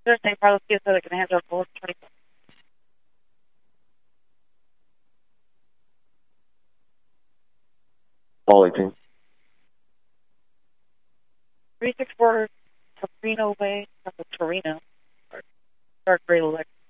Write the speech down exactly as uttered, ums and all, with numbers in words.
There's Saint Carlos Fiesta that can handle both twenty-four. All eighteen. three sixty-four Torino Way, that's a Torino. Dark gray electric.